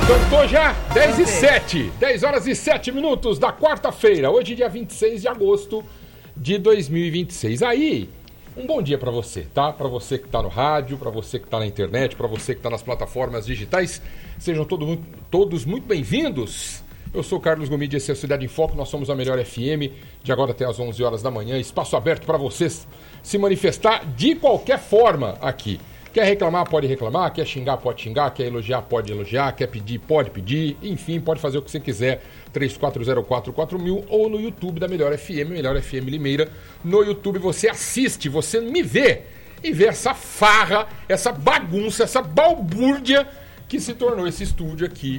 Cantou já 10 e 7, 10 horas e 7 minutos da quarta-feira, hoje dia 26 de agosto de 2026. Aí, um bom dia pra você, tá? Pra você que tá no rádio, pra você que tá na internet, pra você que tá nas plataformas digitais. Sejam todos muito bem-vindos. Eu sou o Carlos Gomide, esse é a Cidade em Foco, nós somos a Melhor FM, de agora até às 11 horas da manhã, espaço aberto pra vocês se manifestar de qualquer forma aqui. Quer reclamar, pode reclamar. Quer xingar, pode xingar. Quer elogiar, pode elogiar. Quer pedir, pode pedir. Enfim, pode fazer o que você quiser. 34044000 ou no YouTube da Melhor FM, Melhor FM Limeira. No YouTube você assiste, você me vê. E vê essa farra, essa bagunça, essa balbúrdia que se tornou esse estúdio aqui.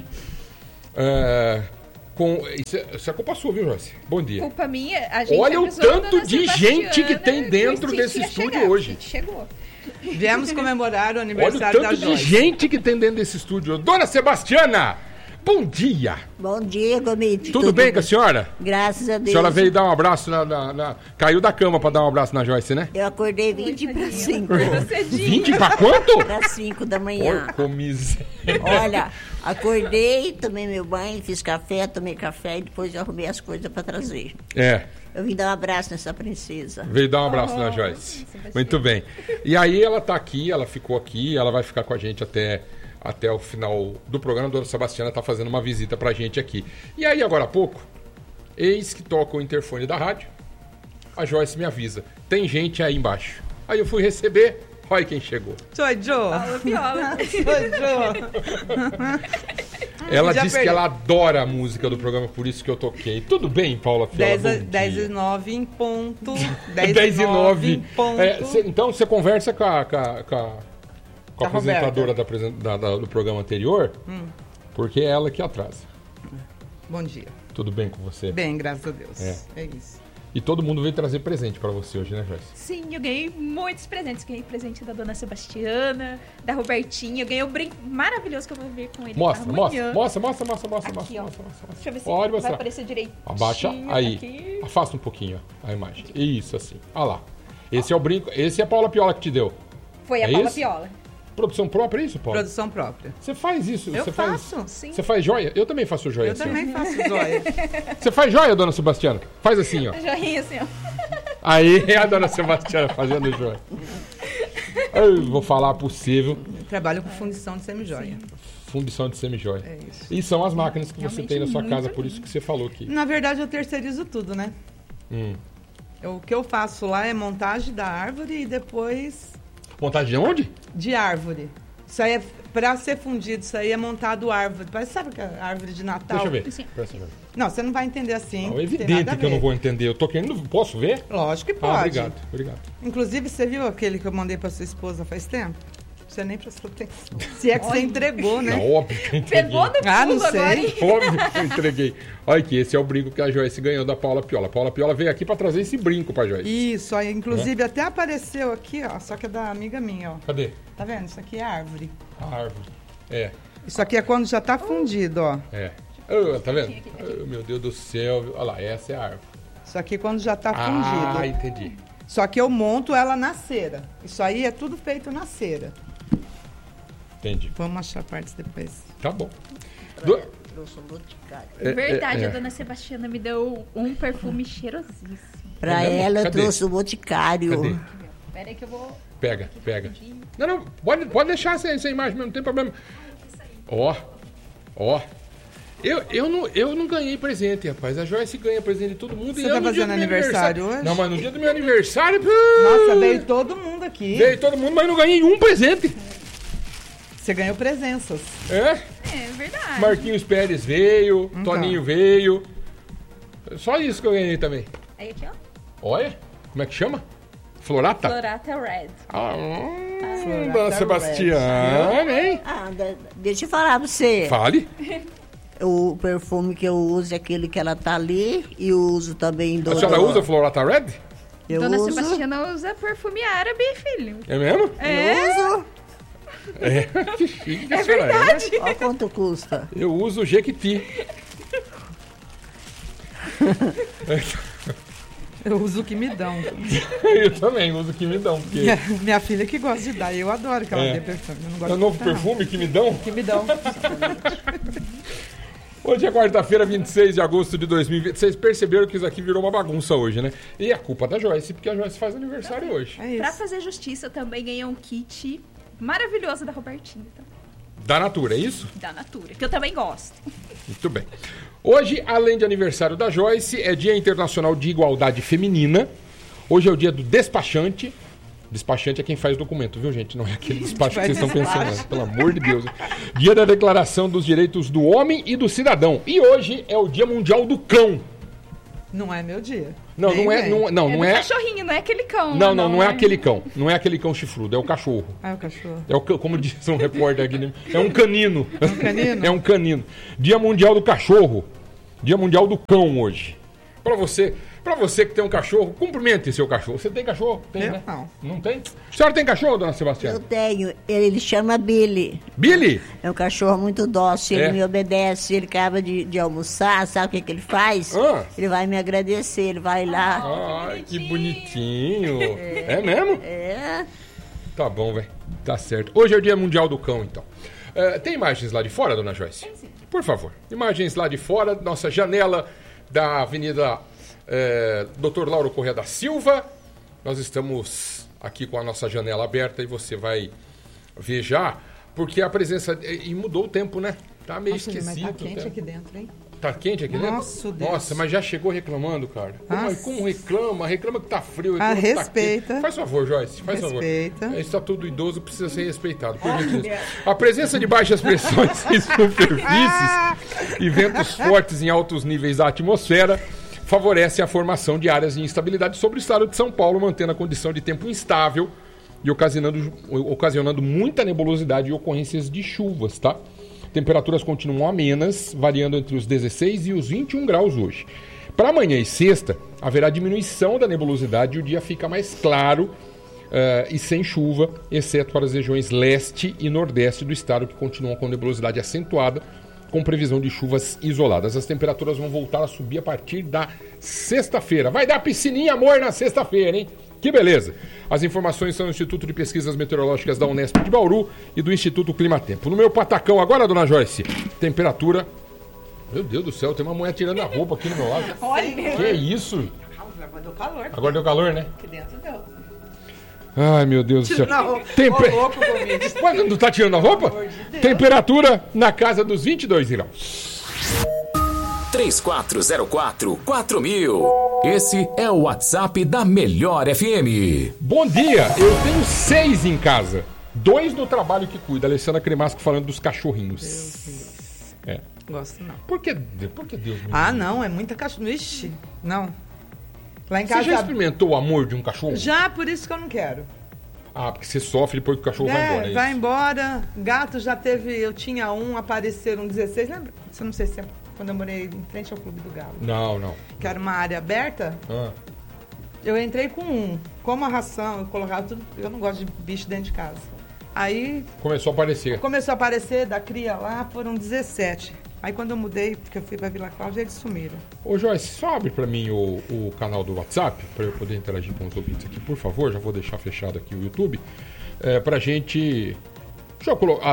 Isso é culpa sua, viu, Joyce? Bom dia. Culpa minha. A gente olha o tanto de gente que tem dentro desse estúdio hoje. A gente chegou. Viemos comemorar o aniversário da Joyce. Olha o tanto de Joyce. gente que tem dentro desse estúdio. Dona Sebastiana, bom dia. Bom dia, Gomide. Tudo bem com a senhora? Graças a Deus. A senhora veio dar um abraço caiu da cama pra dar um abraço na Joyce, né? Eu acordei 20 para 5. 20 pra quanto? Para 5 da manhã. Miséria. Olha, acordei, tomei meu banho, fiz café, tomei café e depois eu arrumei as coisas para trazer. Eu vim dar um abraço nessa princesa. Veio dar um abraço na Joyce. Muito bem. E aí ela tá aqui, ela ficou aqui, ela vai ficar com a gente até o final do programa. A Dona Sebastiana tá fazendo uma visita pra gente aqui. E aí, agora há pouco, eis que toca o interfone da rádio, a Joyce me avisa, tem gente aí embaixo. Aí eu fui receber, olha quem chegou. Sou Jo. Paula Piola. Sou Jo. Ela disse que ela adora a música do programa, por isso que eu toquei. Tudo bem, Paula Piola? 10 e 9 em ponto. 10 e 9 em ponto. Então você conversa com a apresentadora do programa anterior, porque é ela que atrasa. Bom dia. Tudo bem com você? Bem, graças a Deus. É isso. E todo mundo veio trazer presente pra você hoje, né, Joyce? Sim, eu ganhei muitos presentes. Ganhei presente da Dona Sebastiana, da Robertinha. Eu ganhei um brinco maravilhoso que eu vou ver com ele Mostra. amanhã. Mostra. Aqui, ó. Mostra. Deixa eu ver se Pode vai mostrar. aparecer direito. Abaixa, aí. Aqui. Afasta um pouquinho ó, a imagem. Isso, assim. Olha lá. Esse é o brinco. Esse é a Paula Piola que te deu. Foi a Paula Piola. Produção própria, é isso, Paula? Produção própria. Você faz isso? Eu faço. Sim. Você faz joia? Eu também faço joia. Eu assim, também faço joia. Você faz joia, Dona Sebastiana? Faz assim, ó. Joinha assim, ó. Aí a Dona Sebastiana fazendo joia. Eu vou falar possível. Trabalho com fundição de semijoia. Fundição de semijoia. É isso. E são as máquinas que você Realmente tem na sua muito casa, por isso que você falou que... Na verdade, eu terceirizo tudo, né? O que eu faço lá é montagem da árvore e depois... Montagem de onde? De árvore. Isso aí é pra ser fundido, isso aí é montado árvore. Parece, sabe que a árvore de Natal? Deixa eu ver. Sim. Presta ver. Não, você não vai entender assim. É evidente que eu não vou entender. Eu tô querendo... Posso ver? Lógico que pode. Obrigado. Inclusive, você viu aquele que eu mandei pra sua esposa faz tempo? Você nem prestou atenção. Se é que você entregou, né? Não, óbvio que eu entreguei. Pegou no pulo não sei. agora, hein? Óbvio que eu entreguei. Olha aqui, esse é o brinco que a Joyce ganhou da Paula Piola. A Paula Piola veio aqui pra trazer esse brinco pra Joyce. Isso, aí, inclusive até apareceu aqui, ó. Só que é da amiga minha, ó. Cadê? Tá vendo? Isso aqui é árvore. A árvore. É. Isso aqui é quando já tá fundido, ó. Tá vendo? Meu Deus do céu. Olha lá, essa é a árvore. Isso aqui é quando já tá fundido. Ah, entendi. Só que eu monto ela na cera. Isso aí é tudo feito na cera. Entendi. Vamos achar partes depois. Tá bom. Trouxe um boticário. Verdade, a Dona Sebastiana me deu um perfume cheirosíssimo. Para É mesmo? ela, eu Cadê? trouxe um boticário. Cadê? Pera aí que eu vou... Pega. Não, pode deixar essa imagem mesmo, não tem problema. Ó. Eu não ganhei presente, rapaz. A Joyce ganha presente de todo mundo. Você e eu tá no dia fazendo do meu aniversário hoje? Não, mas no dia do meu aniversário... Nossa, veio todo mundo aqui. Veio todo mundo, mas não ganhei um presente. Você ganhou presenças. É? É verdade. Marquinhos Pérez veio, Então. Toninho veio. Só isso que eu ganhei também. Aí aqui, ó. Olha, como é que chama? Florata? Florata Red. Dona Florata Sebastiana, hein? Deixa eu falar pra você. Fale. O perfume que eu uso é aquele que ela tá ali e eu uso também do... A senhora usa Florata Red? Eu Dona uso. Sebastiana usa perfume árabe, filho. É mesmo? Eu uso. Que chique que a senhora é, né? Olha quanto custa. Eu uso o Jequiti. Eu uso o que me dão. Eu também uso o que me dão. Porque... Minha filha que gosta de dar, eu adoro que ela dê perfume. Eu não gosto é o novo perfume que me dão? Que me dão. Hoje é quarta-feira, 26 de agosto de 2020. Vocês perceberam que isso aqui virou uma bagunça hoje, né? E é culpa da Joyce, porque a Joyce faz aniversário hoje. É isso. Pra fazer justiça, eu também ganhei um kit maravilhoso da Robertinha. Então. Da Natura, é isso? Da Natura, que eu também gosto. Muito bem. Hoje, além de aniversário da Joyce, é Dia Internacional de Igualdade Feminina. Hoje é o dia do despachante. Despachante é quem faz documento, viu, gente? Não é aquele despacho que vocês estão pensando, pelo amor de Deus. Dia da Declaração dos Direitos do Homem e do Cidadão. E hoje é o Dia Mundial do Cão. Não é meu dia. Não, não é. Não é cachorrinho, não é aquele cão. Não é aquele cão. Não é aquele cão chifrudo, é o cachorro. Ah, é o cachorro. É o, como diz um repórter aqui, é um canino. É um canino? É um canino. Dia Mundial do Cachorro. Dia Mundial do Cão hoje. Pra você que tem um cachorro, cumprimente seu cachorro. Você tem cachorro? Tem, né? Não. Não tem? A senhora tem cachorro, dona Sebastiana? Eu tenho. Ele chama Billy. Billy? É um cachorro muito dócil, ele me obedece, ele acaba de almoçar, sabe o que ele faz? Ele vai me agradecer, ele vai lá. Ai, que bonitinho. É mesmo? É. Tá bom, velho. Tá certo. Hoje é o Dia Mundial do Cão, então. Tem imagens lá de fora, dona Joyce? Tem sim. Por favor. Imagens lá de fora, nossa janela da Avenida Dr. Lauro Corrêa da Silva. Nós estamos aqui com a nossa janela aberta e você vai ver já, porque a presença... E mudou o tempo, né? Tá meio esquisito. Mas tá quente aqui dentro, hein? Tá quente aqui dentro? Nossa, Deus. Nossa, mas já chegou reclamando, cara. Como reclama? Reclama que tá frio. Reclama que respeita. Tá quente. Faz favor, Joyce. Faz respeita. favor. Está todo idoso, precisa ser respeitado. Por gentileza. A presença de baixas pressões em superfícies e ventos fortes em altos níveis da atmosfera favorece a formação de áreas de instabilidade sobre o estado de São Paulo, mantendo a condição de tempo instável e ocasionando muita nebulosidade e ocorrências de chuvas, tá? Temperaturas continuam amenas, variando entre os 16 e os 21 graus hoje. Para amanhã e sexta, haverá diminuição da nebulosidade e o dia fica mais claro e sem chuva, exceto para as regiões leste e nordeste do estado, que continuam com nebulosidade acentuada, com previsão de chuvas isoladas. As temperaturas vão voltar a subir a partir da sexta-feira. Vai dar piscininha, amor, na sexta-feira, hein? Que beleza! As informações são do Instituto de Pesquisas Meteorológicas da Unesp de Bauru e do Instituto Climatempo. No meu patacão agora, dona Joyce, temperatura... Meu Deus do céu, tem uma mulher tirando a roupa aqui no meu lado. Olha! Que isso? Agora deu calor. Agora deu calor, né? Aqui dentro deu. Ai, meu Deus do céu. Louco comigo. Ué, não tá tirando a roupa? Temperatura na casa dos 22 graus. 3404-4000. Esse é o WhatsApp da Melhor FM. Bom dia, eu tenho 6 em casa. 2 no trabalho que cuida. Alessandra Cremasco falando dos cachorrinhos. Gosto não. Por que Deus me Ah, não, é muita cachorro. Ixi, não. Lá em casa... Você já experimentou o amor de um cachorro? Já, por isso que eu não quero. Ah, porque você sofre depois que o cachorro vai embora. Vai embora. Gato já teve... Eu tinha apareceram 16. Lembra? Eu não sei se é quando eu morei em frente ao Clube do Galo. Não. Que era uma área aberta. Eu entrei com um. Como a ração, eu colocava tudo... Eu não gosto de bicho dentro de casa. Aí... Começou a aparecer da cria lá, foram 17. Aí quando eu mudei, porque eu fui pra Vila Cláudia, eles sumiram. Ô Joyce, só abre pra mim o canal do WhatsApp, pra eu poder interagir com os ouvintes aqui, por favor. Já vou deixar fechado aqui o YouTube. Pra gente... Deixa eu colocar...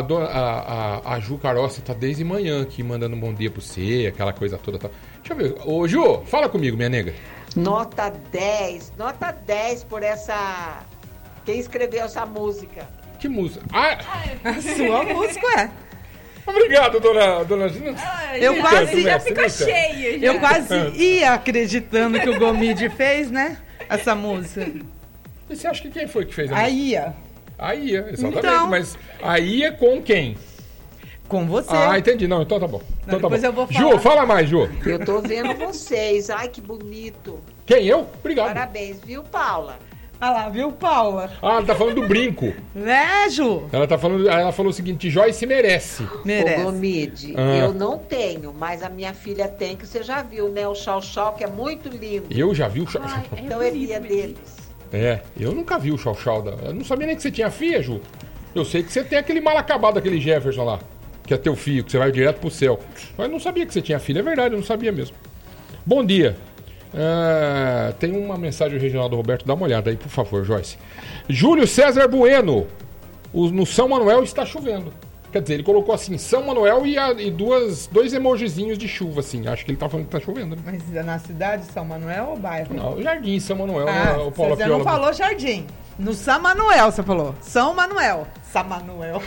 A Ju Carossi tá desde manhã aqui, mandando um bom dia pra você, aquela coisa toda. Tá. Deixa eu ver. Ô Ju, fala comigo, minha nega. Nota 10 por essa... Quem escreveu essa música? Que música? A sua música é. Obrigado, dona Gina. Eu quase já fica cheia. Eu quase ia acreditando que o Gomide fez, né? Essa música. E você acha que quem foi que fez a Ia. A Ia, exatamente. Então, mas a Ia com quem? Com você. Ah, entendi. Não, então tá bom. Então depois tá eu vou falar. falar. Ju, fala mais, Ju. Eu tô vendo vocês. Ai, que bonito. Quem? Eu? Obrigado. Parabéns, viu, Paula? Ah lá, viu, Paula? Ah, ela tá falando do brinco. Né, Ju? Ela falou o seguinte, Joyce merece. Ô, Gomide, eu não tenho, mas a minha filha tem, que você já viu, né? O Chau-Chau, que é muito lindo. Eu já vi o Chau-Chau. Então é dia deles. Eu nunca vi o Chau-Chau. Eu não sabia nem que você tinha filha, Ju. Eu sei que você tem aquele mal acabado, aquele Jefferson lá, que é teu filho, que você vai direto pro céu. Mas eu não sabia que você tinha filha, é verdade, eu não sabia mesmo. Bom dia. Tem uma mensagem regional do Roberto, dá uma olhada aí, por favor, Joyce. Júlio César Bueno, no São Manuel está chovendo. Quer dizer, ele colocou assim, São Manuel e dois emojizinhos de chuva, assim. Acho que ele tá falando que tá chovendo, né? Mas é na cidade de São Manuel ou bairro? Não, Jardim São Manuel. O Paulo Você não falou Jardim. No São Manuel, você falou. São Manuel. São Manuel.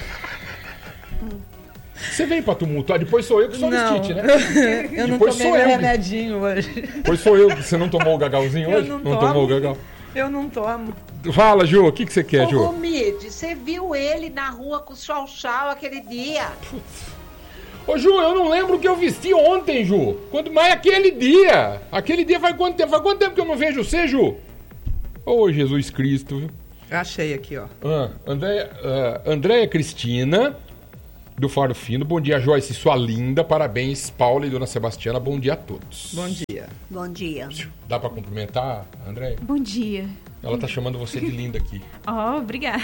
Você vem pra tumultuar, depois sou eu que sou o Stitch, né? Eu não tomei meu remedinho hoje. Depois sou eu. Você não tomou o gagalzinho hoje? Não tomou o gagal? Eu não tomo. Fala, Ju, o que você quer, Ju? Ô, Mid, você viu ele na rua com o chau-chau aquele dia? Ô, Ju, eu não lembro o que eu vesti ontem, Ju. Mas aquele dia. Aquele dia faz quanto tempo? Faz quanto tempo que eu não vejo você, Ju? Ô, Jesus Cristo, viu? Eu achei aqui, ó. Andréia Cristina, do Faro Fino. Bom dia, Joyce, sua linda. Parabéns, Paula e Dona Sebastiana. Bom dia a todos. Bom dia. Bom dia. Dá pra cumprimentar, Andréia? Bom dia. Ela tá chamando você de linda aqui. Obrigada.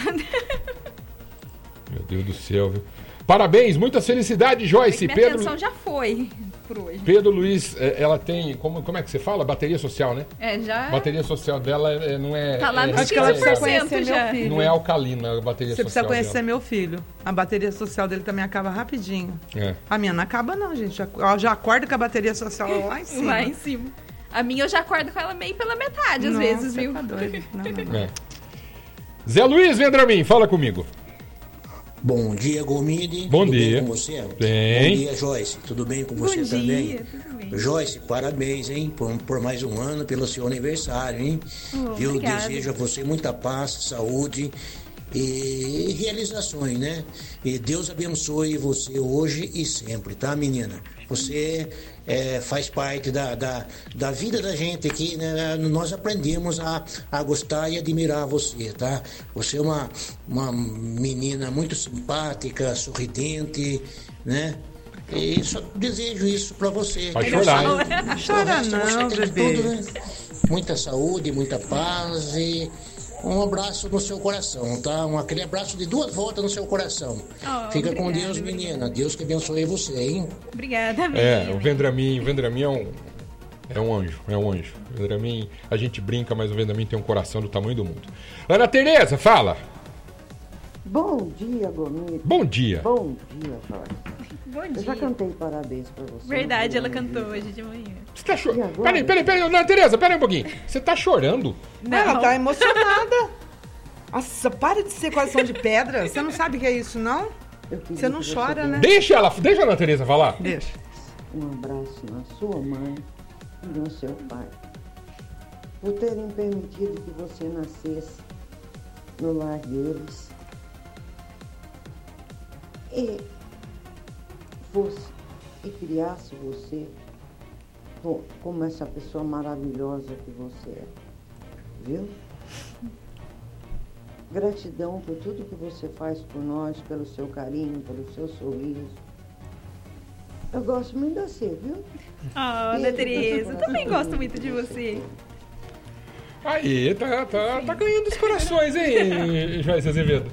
Meu Deus do céu, viu? Parabéns, muitas felicidades, Joyce. Minha atenção já foi por hoje. Pedro Luiz, ela tem... Como é que você fala? Bateria social, né? Já. A bateria social dela não é... Tá lá nos 15% já. Não é alcalina a bateria social. Você precisa conhecer dela. Meu filho. A bateria social dele também acaba rapidinho. A minha não acaba não, gente. Eu já acordo com a bateria social lá em cima. Lá em cima. A minha eu já acordo com ela meio pela metade, às vezes, viu? Tá doido. Não. Zé Luiz Vendramin, fala comigo. Bom dia, Gomide. Bom tudo dia. Bem com você? Bem. Bom dia, Joyce. Tudo bem com você também? Tudo bem. Joyce, parabéns, hein? Por mais um ano, pelo seu aniversário, hein? Eu desejo a você muita paz, saúde e realizações, né? E Deus abençoe você hoje e sempre, tá, menina? Você faz parte da vida da gente aqui, né? Nós aprendemos a gostar e admirar você, tá? Você é uma menina muito simpática, sorridente, né? E só desejo isso pra você. Vai chorar, hein? Não chora não, bebê. Tudo, né? Muita saúde, muita paz e um abraço no seu coração, tá? Aquele abraço de 2 voltas no seu coração. Fica obrigada, com Deus, menina. Deus que abençoe você, hein? Obrigada, o Vendramin é um anjo. O Vendramin, a gente brinca, mas o Vendramin tem um coração do tamanho do mundo. Ana Tereza, fala. Bom dia, Gomide. Bom dia. Bom dia, Jorge. Bom dia. Eu já cantei parabéns pra você. Verdade, ela cantou hoje de manhã. Você tá chorando? Peraí, Ana Tereza, peraí um pouquinho. Você tá chorando? Não. Ela tá emocionada. Nossa, para de ser coração de pedra. Você não sabe o que é isso, não? Você não chora, né? Deixa a Ana Tereza falar. Deixa. Um abraço na sua mãe e no seu pai. Por terem permitido que você nascesse no lar deles. E criasse você como essa pessoa maravilhosa que você é, viu? Gratidão por tudo que você faz por nós, pelo seu carinho, pelo seu sorriso. Eu gosto muito de você, viu? Ana Tereza, eu também gosto muito de você. Aí, tá ganhando os corações, hein, Joyce Azevedo?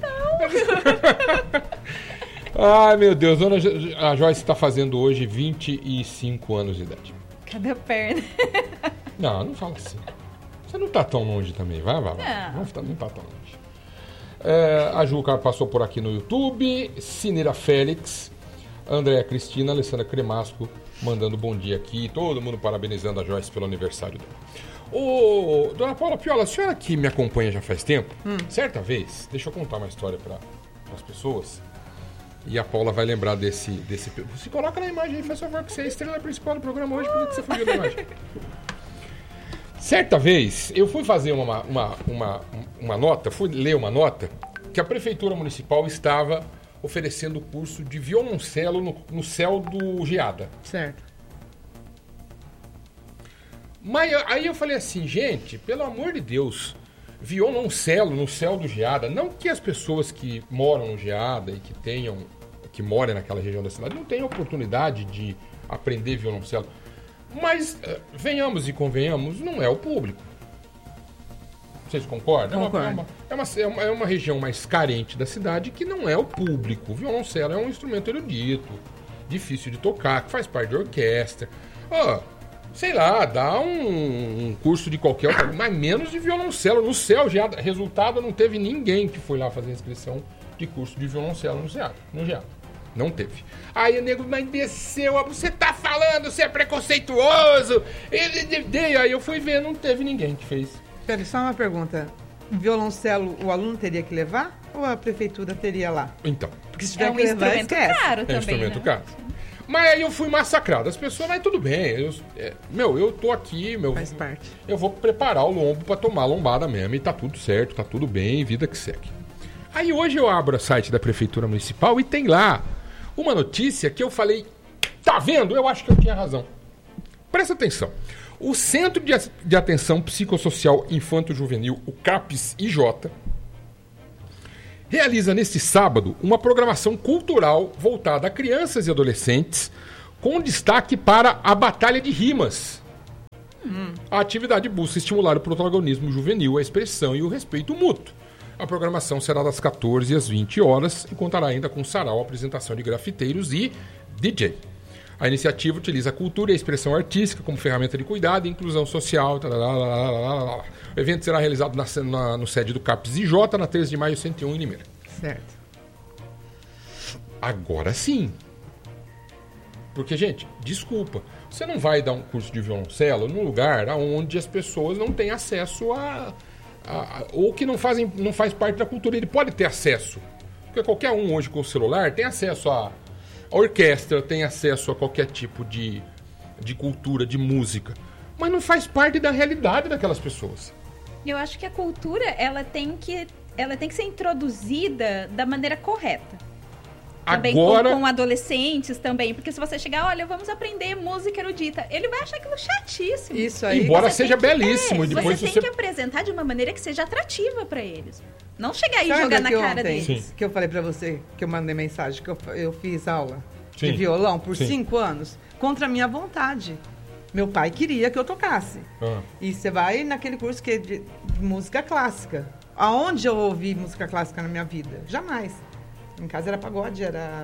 Ai, meu Deus, a Joyce está fazendo hoje 25 anos de idade. Cada perna. Não fala assim. Você não tá tão longe também, vai. Não tá tão longe. A Juca passou por aqui no YouTube, Cineira Félix, Andréa Cristina, Alessandra Cremasco, mandando bom dia aqui, todo mundo parabenizando a Joyce pelo aniversário dela. Dona Paula Piola, a senhora que me acompanha já faz tempo, certa vez, deixa eu contar uma história para as pessoas. E a Paula vai lembrar desse... Se coloca na imagem aí, faz favor, que você é a estrela principal do programa hoje, por que você fugiu da imagem? Certa vez, eu fui fazer uma nota, fui ler uma nota, que a Prefeitura Municipal estava oferecendo curso de violoncelo no céu do Geada. Certo. Mas aí eu falei assim, gente, pelo amor de Deus... violoncelo no céu do Geada, não que as pessoas que moram no Geada e que moram naquela região da cidade não tenham oportunidade de aprender violoncelo, mas venhamos e convenhamos, não é o público. Vocês concordam? Concordo. É uma região mais carente da cidade que não é o público. O violoncelo é um instrumento erudito, difícil de tocar, que faz parte de orquestra. sei lá, dá um curso de qualquer outra, mas menos de violoncelo. No Céu Geada, resultado, não teve ninguém que foi lá fazer inscrição de curso de violoncelo no Geada. Não teve. Aí o nego, mas desceu, você tá falando, você é preconceituoso. Aí eu fui ver, não teve ninguém que fez. Peraí, só uma pergunta. O violoncelo, o aluno teria que levar ou a prefeitura teria lá? Então. Porque se tiver que levar, esquece. Caro também, é um instrumento né? caro. Mas aí eu fui massacrado. As pessoas, mas tudo bem. Eu tô aqui, faz parte. Eu vou preparar o lombo pra tomar a lombada mesmo. E tá tudo certo, tá tudo bem, vida que segue. Aí hoje eu abro o site da Prefeitura Municipal e tem lá uma notícia que eu falei, tá vendo? Eu acho que eu tinha razão. Presta atenção. O Centro de Atenção Psicossocial Infanto-Juvenil, o CAPS-IJ, realiza neste sábado uma programação cultural voltada a crianças e adolescentes, com destaque para a Batalha de Rimas. A atividade busca estimular o protagonismo juvenil, a expressão e o respeito mútuo. A programação será das 14 às 20 horas e contará ainda com sarau, apresentação de grafiteiros e DJ. A iniciativa utiliza a cultura e a expressão artística como ferramenta de cuidado e inclusão social. O evento será realizado no sede do CAPS-IJ, na 13 de maio, 101, em Limeira. Certo. Agora sim. Porque, gente, desculpa. Você não vai dar um curso de violoncelo num lugar onde as pessoas não têm acesso ou que não faz parte da cultura. Ele pode ter acesso. Porque qualquer um hoje com o celular tem acesso a orquestra, tem acesso a qualquer tipo de cultura, de música. Mas não faz parte da realidade daquelas pessoas. Eu acho que a cultura, ela tem que ser introduzida da maneira correta. Também agora com adolescentes também. Porque se você chegar, olha, vamos aprender música erudita, ele vai achar aquilo chatíssimo. Isso aí. Embora seja belíssimo. E depois você tem que apresentar de uma maneira que seja atrativa para eles. Não chegar aí e jogar na cara deles. Sim. Que eu falei pra você, que eu mandei mensagem, que eu fiz aula de violão por 5 anos, contra a minha vontade. Meu pai queria que eu tocasse. E você vai naquele curso que é de música clássica. Aonde eu ouvi música clássica na minha vida? Jamais. Em casa era pagode, era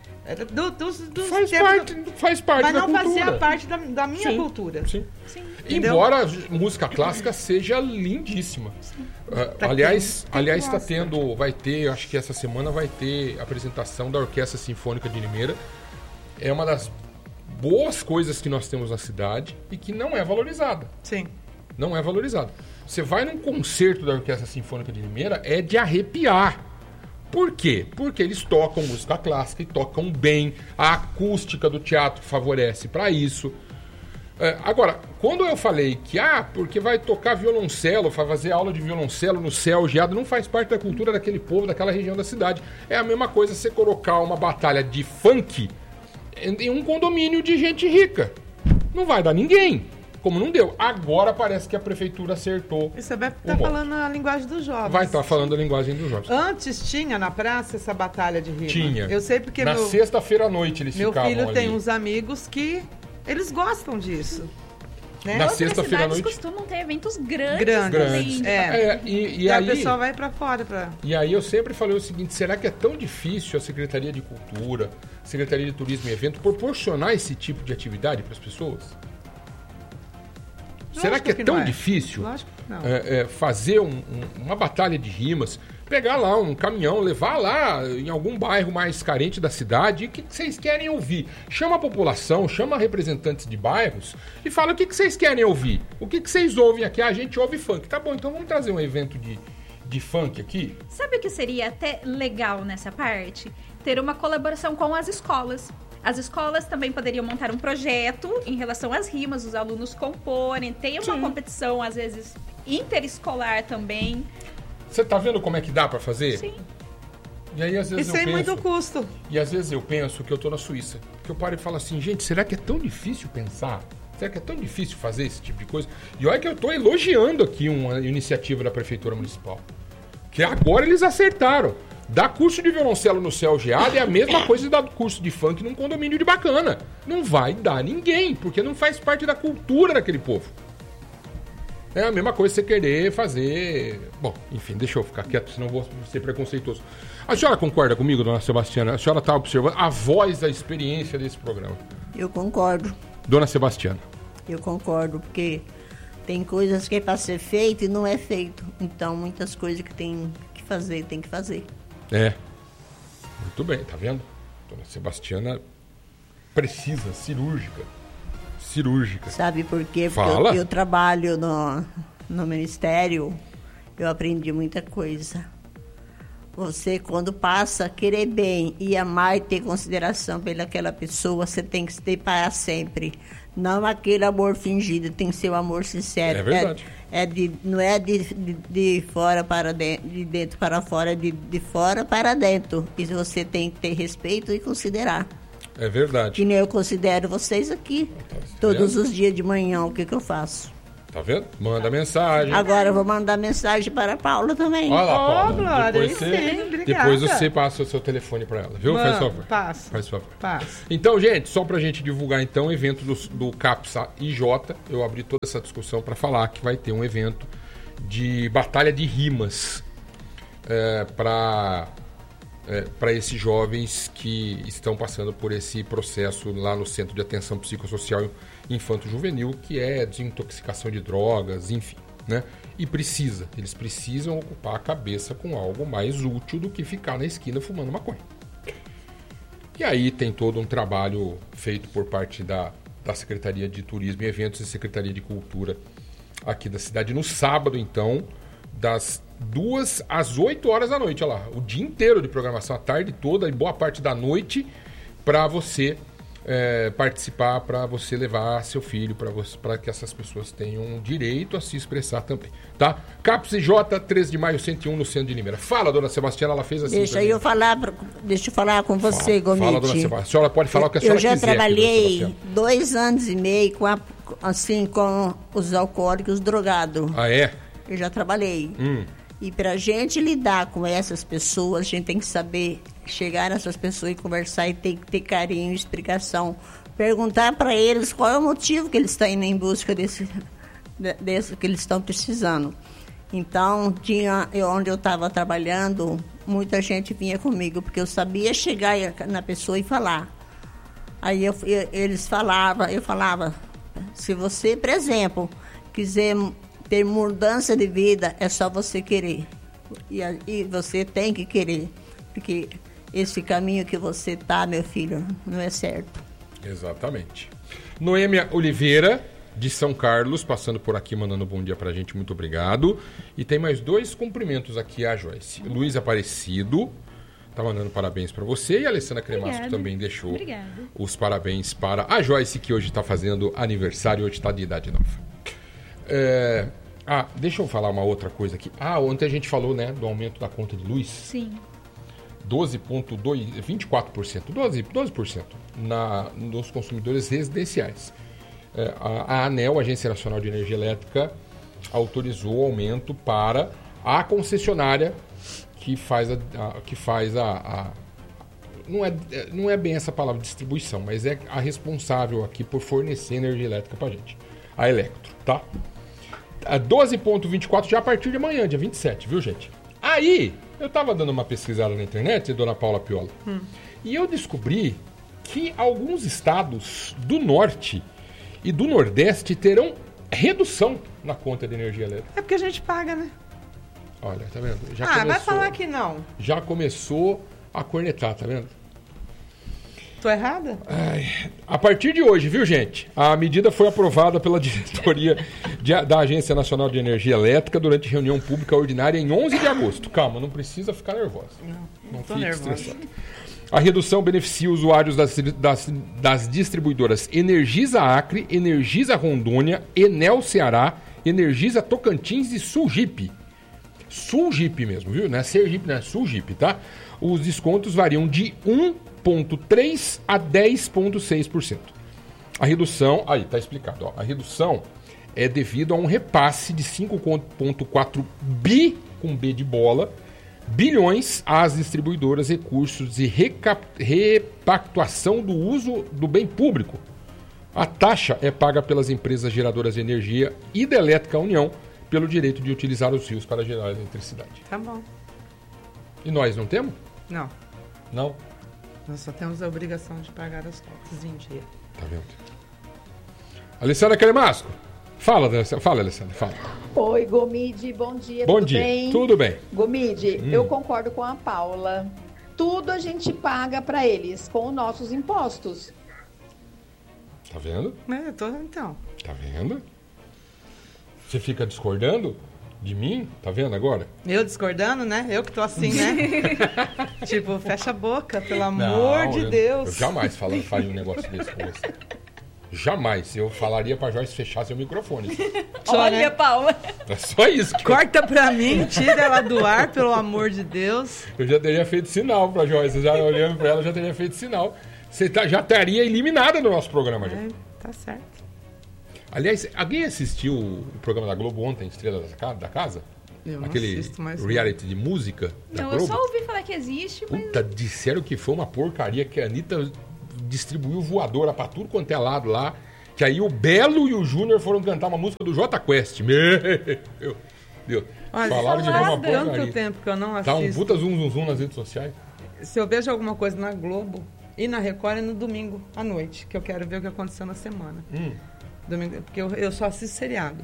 faz parte mas da não cultura. fazia parte da minha cultura. Sim. Embora a música clássica seja lindíssima. Aliás, está tendo, vai ter, acho que essa semana vai ter apresentação da Orquestra Sinfônica de Limeira. É uma das boas coisas que nós temos na cidade e que não é valorizada. Sim. Não é valorizada. Você vai num concerto da Orquestra Sinfônica de Limeira, é de arrepiar. Por quê? Porque eles tocam música clássica e tocam bem. A acústica do teatro favorece para isso. Agora, quando eu falei que, porque vai tocar violoncelo, vai fazer aula de violoncelo no Céu Geada, não faz parte da cultura daquele povo, daquela região da cidade. É a mesma coisa você colocar uma batalha de funk em um condomínio de gente rica. Não vai dar ninguém. Como não deu. Agora parece que a prefeitura acertou. E você vai estar falando a linguagem dos jovens. Vai estar falando a linguagem dos jovens. Antes tinha na praça essa batalha de rima. Tinha. Eu sei porque na sexta-feira à noite eles ficavam ali. Meu filho tem uns amigos que eles gostam disso. Né? Na sexta-feira à noite costumam ter eventos grandes. E aí, a pessoa vai pra fora. E aí eu sempre falei o seguinte, será que é tão difícil a Secretaria de Cultura, Secretaria de Turismo e Evento proporcionar esse tipo de atividade para as pessoas? Será que é tão difícil fazer uma batalha de rimas, pegar lá um caminhão, levar lá em algum bairro mais carente da cidade, e o que vocês querem ouvir? Chama a população, chama representantes de bairros e fala o que vocês querem ouvir. O que vocês ouvem aqui? A gente ouve funk. Tá bom, então vamos trazer um evento de funk aqui? Sabe o que seria até legal nessa parte? Ter uma colaboração com as escolas. As escolas também poderiam montar um projeto em relação às rimas, os alunos comporem, tem uma competição, às vezes, interescolar também. Você tá vendo como é que dá pra fazer? Sim. E aí, às vezes, e sem muito custo. E às vezes eu penso que eu tô na Suíça. Que eu paro e falo assim, gente, será que é tão difícil pensar? Será que é tão difícil fazer esse tipo de coisa? E olha que eu tô elogiando aqui uma iniciativa da Prefeitura Municipal. Que agora eles acertaram. Dar curso de violoncelo no Céu Geada é a mesma coisa de dar curso de funk num condomínio de Bacana. Não vai dar ninguém, porque não faz parte da cultura daquele povo. É a mesma coisa você querer fazer... Bom, enfim, deixa eu ficar quieto, senão vou ser preconceituoso. A senhora concorda comigo, dona Sebastiana? A senhora está observando a voz da experiência desse programa. Eu concordo. Dona Sebastiana. Eu concordo, porque tem coisas que é para ser feito e não é feito. Então, muitas coisas que tem que fazer, tem que fazer. Muito bem, tá vendo? Dona Sebastiana precisa, cirúrgica. Sabe por quê? Porque eu trabalho no ministério, eu aprendi muita coisa. Você, quando passa a querer bem e amar e ter consideração pelaquela pessoa, você tem que se deparar sempre. Não aquele amor fingido, tem que ser o amor sincero. É verdade. Não é de fora para dentro, de dentro para fora, é de fora para dentro. E você tem que ter respeito e considerar. É verdade. Que nem eu considero vocês aqui. Todos os dias de manhã, o que eu faço? Tá vendo? Manda mensagem. Agora eu vou mandar mensagem para a Paula também. Olha lá, Paula. Glória, depois você passa o seu telefone para ela, viu? Faz favor. Faz favor. Então, gente, só pra gente divulgar então o evento do CAPSA IJ, eu abri toda essa discussão para falar que vai ter um evento de batalha de rimas para esses jovens que estão passando por esse processo lá no Centro de Atenção Psicossocial Infanto-Juvenil, que é desintoxicação de drogas, enfim, né? E eles precisam ocupar a cabeça com algo mais útil do que ficar na esquina fumando maconha. E aí tem todo um trabalho feito por parte da Secretaria de Turismo e Eventos e Secretaria de Cultura aqui da cidade, no sábado, então, das 2 às 8 horas da noite, olha lá, o dia inteiro de programação, a tarde toda e boa parte da noite para você participar, para você levar seu filho, para que essas pessoas tenham direito a se expressar também, tá? CAPS IJ, 13 de maio, 101, no centro de Limeira. Fala, dona Sebastiana, ela fez assim. Deixa eu falar com você, Gomiti. Fala, dona Sebastiana. A senhora pode falar o que a senhora quiser. Eu já trabalhei 2 anos e meio com os alcoólicos drogados. Ah, é? Eu já trabalhei. E para a gente lidar com essas pessoas, a gente tem que saber chegar nessas pessoas e conversar, e tem que ter carinho e explicação. Perguntar para eles qual é o motivo que eles estão indo em busca desse que eles estão precisando. Então, onde eu estava trabalhando, muita gente vinha comigo, porque eu sabia chegar na pessoa e falar. Aí eles falavam, eu falava, se você, por exemplo, quiser ter mudança de vida, é só você querer. E você tem que querer, porque esse caminho que você tá, meu filho, não é certo. Exatamente. Noêmia Oliveira, de São Carlos, passando por aqui, mandando um bom dia pra gente, muito obrigado. E tem mais 2 cumprimentos aqui a Joyce. Luiz Aparecido tá mandando parabéns para você, e a Alessandra Cremasco também deixou os parabéns para a Joyce, que hoje tá fazendo aniversário, hoje tá de idade nova. Deixa eu falar uma outra coisa aqui. Ontem a gente falou, né, do aumento da conta de luz. Sim. 24%, 12% nos consumidores residenciais. A ANEEL, Agência Nacional de Energia Elétrica, autorizou o aumento para a concessionária que faz não é bem essa palavra distribuição, mas é a responsável aqui por fornecer energia elétrica para a gente, a Electro, tá? 12,24 já a partir de amanhã, dia 27, viu, gente? Aí, eu tava dando uma pesquisada na internet, dona Paula Piola, e eu descobri que alguns estados do norte e do nordeste terão redução na conta de energia elétrica. É porque a gente paga, né? Olha, tá vendo? Vai falar que não. Já começou a cornetar, tá vendo? Tô errada? A partir de hoje, viu, gente? A medida foi aprovada pela diretoria da Agência Nacional de Energia Elétrica durante reunião pública ordinária em 11 de agosto. Calma, não precisa ficar nervosa. Não fique estressada. A redução beneficia usuários das distribuidoras Energisa Acre, Energisa Rondônia, Enel Ceará, Energisa Tocantins e Sulgip. Sulgip mesmo, viu? Não é Sergipe, não é Sulgip, tá? Os descontos variam de 1,3% a 10,6%. A redução, aí tá explicado, ó, a redução é devido a um repasse de 5,4 bi, com B de bola, bilhões às distribuidoras, recursos de repactuação do uso do bem público. A taxa é paga pelas empresas geradoras de energia e da Elétrica União pelo direito de utilizar os rios para gerar eletricidade. Tá bom. E nós não temos? Não. Não? Nós só temos a obrigação de pagar as contas em dia. Tá vendo? Alessandra Cremasco. Fala, Alessandra, fala. Oi, Gomide, bom dia, bom dia, bem? Tudo bem. Gomide, eu concordo com a Paula. Tudo a gente paga para eles com os nossos impostos. Tá vendo? Então. Tá vendo? Você fica discordando de mim? Tá vendo agora? Eu discordando, né? Eu que tô assim, né? Tipo, fecha a boca, pelo amor de Deus. Eu jamais faria um negócio desse com você. Jamais. Eu falaria pra Joyce fechar seu microfone. Olha, né? Paula. É só isso. Corta pra mim, tira ela do ar, pelo amor de Deus. Eu já teria feito sinal pra Joyce. Já olhando pra ela, já teria feito sinal. Você já estaria eliminada do nosso programa. Já. Tá certo. Aliás, alguém assistiu o programa da Globo ontem, Estrela da Casa? Eu aquele não assisto mais reality de música da Globo? Eu só ouvi falar que existe, mas... Puta, disseram que foi uma porcaria, que a Anitta distribuiu voadora pra tudo quanto é lado lá, que aí o Belo e o Júnior foram cantar uma música do Jota Quest. Meu Deus. Falaram de uma porcaria. Tanto tempo que eu não assisto. Tá um puta zum nas redes sociais. Se eu vejo alguma coisa na Globo e na Record é no domingo à noite, que eu quero ver o que aconteceu na semana. Domingo, porque eu só assisto seriado.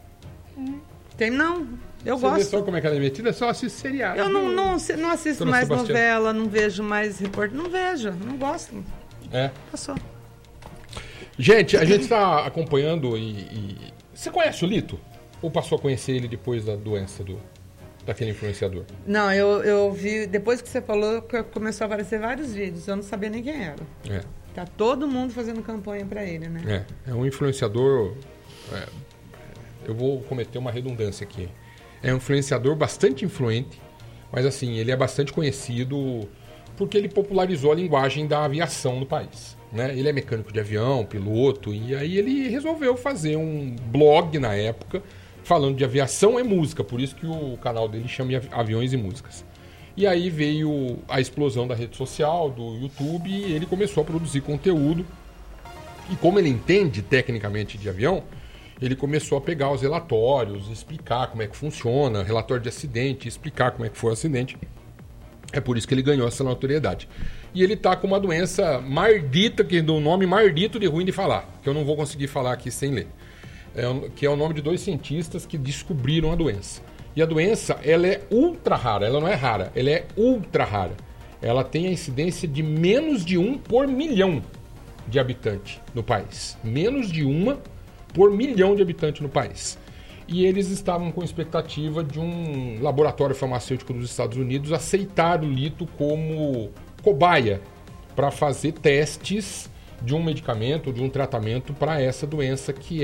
Eu gosto. Você vê só como é que ela é metida? Só assisto seriado. Eu não assisto mais novela, não vejo mais repórter. Não vejo, não gosto. Passou. Gente, a gente está acompanhando e... Você conhece o Lito? Ou passou a conhecer ele depois da doença daquele influenciador? Não, eu vi... Depois que você falou, começou a aparecer vários vídeos. Eu não sabia nem quem era. Tá todo mundo fazendo campanha para ele, né? É um influenciador... eu vou cometer uma redundância aqui. É um influenciador bastante influente, mas assim, ele é bastante conhecido porque ele popularizou a linguagem da aviação no país. Né? Ele é mecânico de avião, piloto, e aí ele resolveu fazer um blog na época falando de aviação e música, por isso que o canal dele chama Aviões e Músicas. E aí veio a explosão da rede social, do YouTube, e ele começou a produzir conteúdo. E como ele entende tecnicamente de avião, ele começou a pegar os relatórios, explicar como é que funciona, relatório de acidente, explicar como é que foi o acidente. É por isso que ele ganhou essa notoriedade. E ele tá com uma doença mardita, que do nome mardito de ruim de falar, que eu não vou conseguir falar aqui sem ler. Que é o nome de 2 cientistas que descobriram a doença. E a doença, ela é ultra rara, ela não é rara, ela é ultra rara. Ela tem a incidência de menos de 1 por milhão de habitantes no país. Menos de 1 por milhão de habitantes no país. E eles estavam com expectativa de um laboratório farmacêutico dos Estados Unidos aceitar o Lito como cobaia para fazer testes de um medicamento, de um tratamento para essa doença que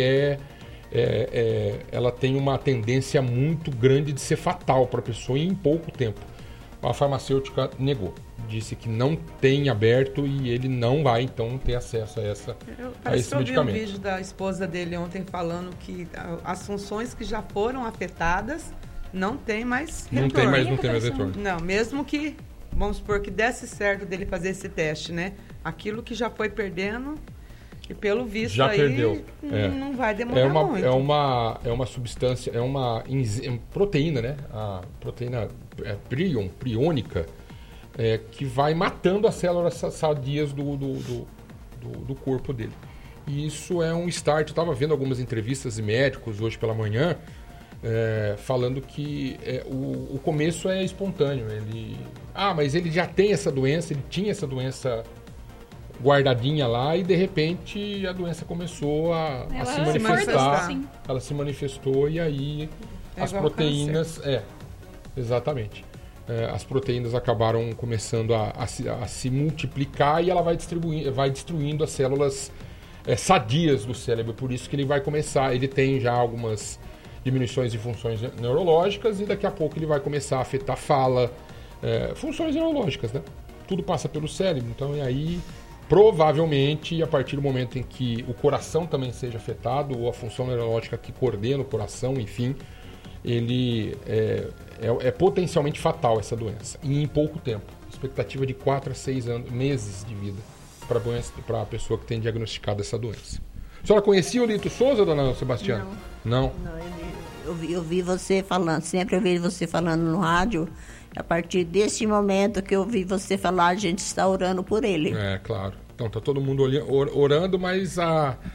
ela tem uma tendência muito grande de ser fatal para a pessoa em pouco tempo. A farmacêutica negou. Disse que não tem aberto e ele não vai, então, ter acesso a esse medicamento. Eu vi um vídeo da esposa dele ontem falando que as funções que já foram afetadas não tem mais retorno. Não tem mais retorno. Não, mesmo que, vamos supor, que desse certo dele fazer esse teste, né? Aquilo que já foi perdendo, e pelo visto já aí perdeu. Não vai demorar muito. É uma substância, é uma proteína, né? A proteína priônica, que vai matando as células sadias do corpo dele. E isso é um start. Eu estava vendo algumas entrevistas de médicos hoje pela manhã, falando que o começo é espontâneo. Mas ele já tem essa doença, ele tinha essa doença guardadinha lá e de repente a doença começou a se manifestar. Ela se manifestou e aí as proteínas... exatamente. As proteínas acabaram começando a se multiplicar e ela vai destruindo as células sadias do cérebro. Por isso que ele vai começar... Ele tem já algumas diminuições de funções neurológicas e daqui a pouco ele vai começar a afetar fala, funções neurológicas, né? Tudo passa pelo cérebro. Então, e aí, provavelmente, a partir do momento em que o coração também seja afetado, ou a função neurológica que coordena o coração, enfim, ele é potencialmente fatal essa doença. E em pouco tempo. Expectativa de 4 a 6 meses de vida para a pessoa que tem diagnosticado essa doença. A senhora conhecia o Lito Souza, dona Sebastiana? Não. Eu vi você falando, sempre eu vi você falando no rádio. A partir desse momento que eu vi você falar, a gente está orando por ele. Claro. Então tá todo mundo orando, mas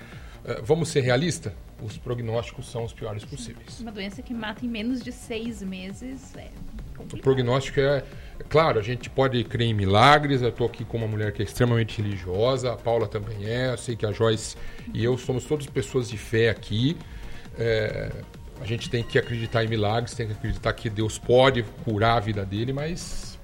vamos ser realistas? Os prognósticos são os piores possíveis. Uma doença que mata em menos de 6 meses é complicado. O prognóstico claro, a gente pode crer em milagres. Eu estou aqui com uma mulher que é extremamente religiosa, a Paula também é, eu sei que a Joyce e eu somos todas pessoas de fé aqui. A gente tem que acreditar em milagres, tem que acreditar que Deus pode curar a vida dele, mas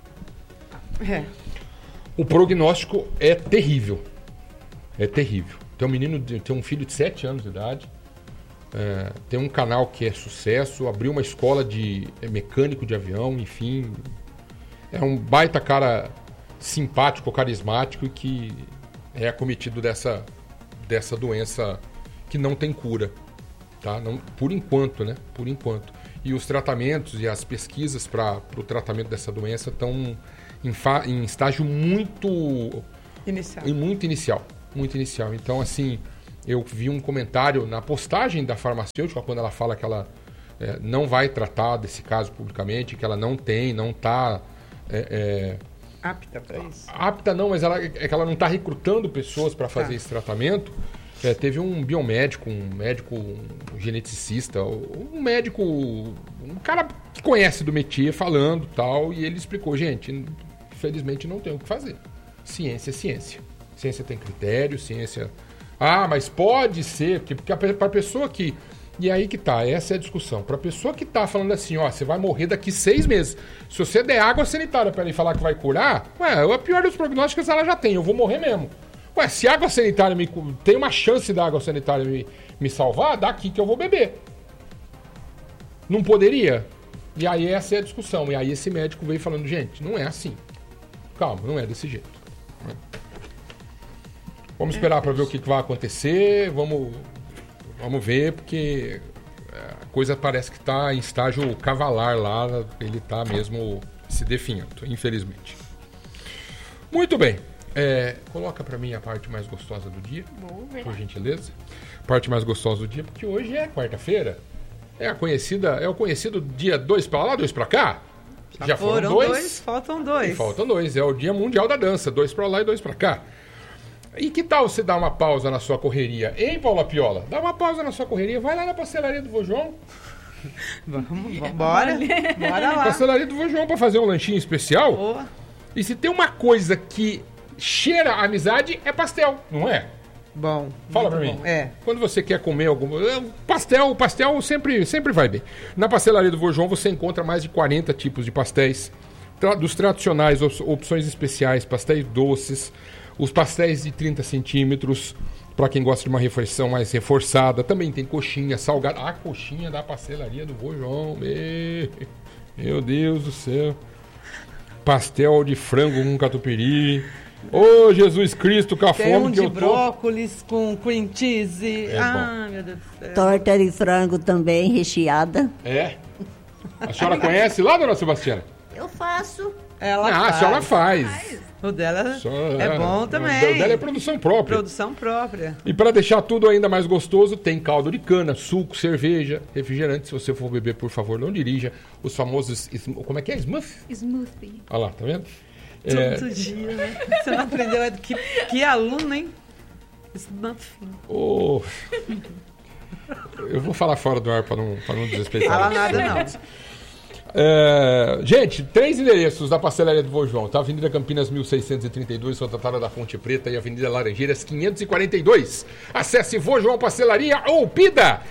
o prognóstico é terrível. É terrível. Tem um filho de 7 anos de idade, tem um canal que é sucesso, abriu uma escola de mecânico de avião, enfim. É um baita cara simpático, carismático e que é acometido dessa doença que não tem cura. Tá? Não, por enquanto, né? Por enquanto. E os tratamentos e as pesquisas para o tratamento dessa doença estão em estágio muito inicial. Muito inicial. Então, assim, eu vi um comentário na postagem da farmacêutica, quando ela fala que ela não vai tratar desse caso publicamente, que ela não está... apta para isso? Apta não, mas ela não está recrutando pessoas para fazer esse tratamento. Teve um biomédico, um geneticista, um médico, um cara que conhece do métier falando tal, e ele explicou, gente, infelizmente não tem o que fazer. Ciência é ciência. Ciência tem critério, ciência... mas pode ser, porque para a pessoa que... E aí que tá, essa é a discussão. Para a pessoa que tá falando assim, você vai morrer daqui 6 meses. Se você der água sanitária para ele falar que vai curar, a pior dos prognósticos ela já tem, eu vou morrer mesmo. Se a água sanitária tem uma chance da água sanitária me salvar, daqui que eu vou beber. Não poderia? E aí essa é a discussão. E aí esse médico veio falando, gente, não é assim. Calma, não é desse jeito. Vamos esperar para ver o que vai acontecer. Vamos ver, porque a coisa parece que está em estágio cavalar lá. Ele está mesmo se definhando, infelizmente. Muito bem. Coloca para mim a parte mais gostosa do dia, por gentileza. Parte mais gostosa do dia, porque hoje é quarta-feira. É o conhecido dia 2 para lá, 2 para cá. Já foram 2, faltam 2. E faltam 2. É o Dia Mundial da Dança, 2 para lá e 2 para cá. E que tal você dar uma pausa na sua correria? Hein, Paula Piola? Dá uma pausa na sua correria, vai lá na pastelaria do Vô João. Bora lá. Pastelaria do Vô João para fazer um lanchinho especial. E se tem uma coisa que cheira a amizade, é pastel, não é? Bom. Fala pra mim. Quando você quer comer algum... O pastel sempre vai bem. Na pastelaria do Vô João você encontra mais de 40 tipos de pastéis. Dos tradicionais, opções especiais, pastéis doces, os pastéis de 30 centímetros, para quem gosta de uma refeição mais reforçada. Também tem coxinha, salgada. A coxinha da pastelaria do Vô João. Meu Deus do céu. Pastel de frango com catupiry. Ô, Jesus Cristo, com a fome que eu tô. Tem de brócolis com cream cheese. Meu Deus do céu. Torta de frango também, recheada. A senhora conhece lá, dona Sebastiana? Eu faço. A senhora faz. O dela é bom também. O dela é produção própria. Produção própria. E para deixar tudo ainda mais gostoso, tem caldo de cana, suco, cerveja, refrigerante. Se você for beber, por favor, não dirija. Os famosos... Como é que é? Smoothie. Olha lá, tá vendo? Todo dia, né? Você não aprendeu? Que aluno, hein? Eu vou falar fora do ar para não desrespeitar. Fala nada, não. Gente, 3 endereços da pastelaria do Vô João, tá? Avenida Campinas 1632, Santa Tara da Fonte Preta, e Avenida Laranjeiras 542. Acesse Vô João Pastelaria ou pida!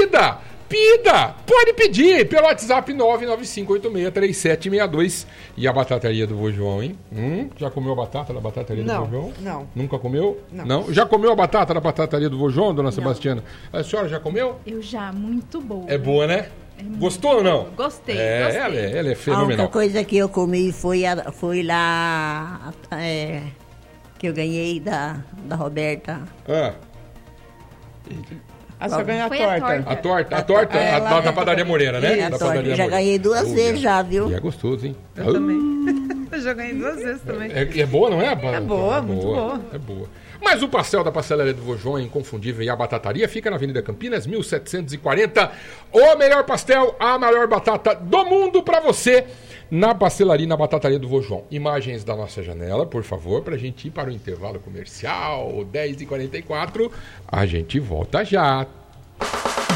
Pode pedir pelo WhatsApp 995863762. E a batataria do Vô João, hein? Já comeu a batata da batataria do Vô João? Não. Nunca comeu? Não. Já comeu a batata da batataria do Vô João, dona Sebastiana? A senhora já comeu? Eu já, muito boa. É boa, né? Gostou ou não? Gostei. Ela é fenomenal. A única coisa que eu comi foi lá que eu ganhei da Roberta. A senhora ganhou a torta. A torta da Padaria Morena, né? Da Padaria já ganhei 2 vezes já, viu? E é gostoso, hein? Eu também. Eu já ganhei 2 vezes também. É boa, não é? É boa, muito boa. É boa. Mas o pastel da pastelaria do Vô João é inconfundível, e a batataria fica na Avenida Campinas, 1740. O melhor pastel, a melhor batata do mundo pra você. na pastelaria, na batataria do Vô João. Imagens da nossa janela, por favor, pra gente ir para o intervalo comercial, 10h44. A gente volta já.